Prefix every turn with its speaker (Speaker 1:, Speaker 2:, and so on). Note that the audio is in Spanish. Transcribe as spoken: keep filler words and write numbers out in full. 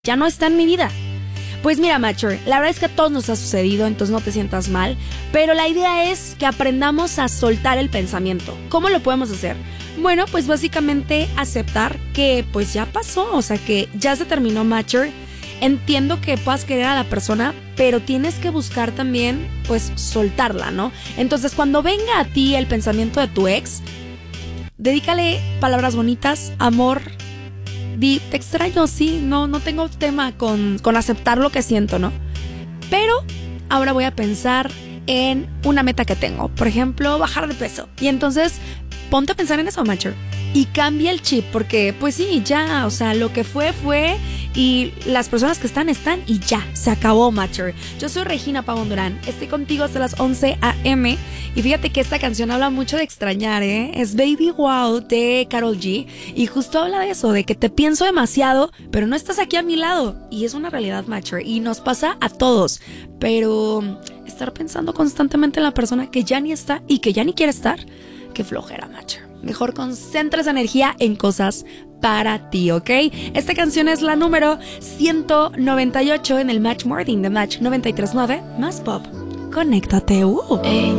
Speaker 1: ya no está en mi vida. Pues mira, Matcher, la verdad es que a todos nos ha sucedido, entonces no te sientas mal, pero la idea es que aprendamos a soltar el pensamiento. ¿Cómo lo podemos hacer? Bueno, pues básicamente aceptar que pues ya pasó, o sea que ya se terminó, Matcher. Entiendo que puedas querer a la persona, pero tienes que buscar también pues soltarla, ¿no? Entonces cuando venga a ti el pensamiento de tu ex, dedícale palabras bonitas, amor. Di, te extraño, sí, no, no tengo tema con, con aceptar lo que siento, ¿no? Pero ahora voy a pensar en una meta que tengo. Por ejemplo, bajar de peso. Y entonces, ponte a pensar en eso, Matcher. Y cambia el chip, porque pues sí, ya, o sea, lo que fue, fue. Y las personas que están, están y ya, se acabó, Matcher. Yo soy Regina Pavón Durán, estoy contigo hasta las once a eme. Y fíjate que esta canción habla mucho de extrañar, ¿eh? Es Baby Wow de Karol G. Y justo habla de eso, de que te pienso demasiado, pero no estás aquí a mi lado. Y es una realidad, Matcher, y nos pasa a todos. Pero estar pensando constantemente en la persona que ya ni está y que ya ni quiere estar, qué flojera, Matcher. Mejor concentra esa energía en cosas para ti, ¿ok? Esta canción es la número ciento noventa y ocho en el Match Morning de Match noventa y tres punto nueve, más pop. Conéctate. Uh.
Speaker 2: Hey.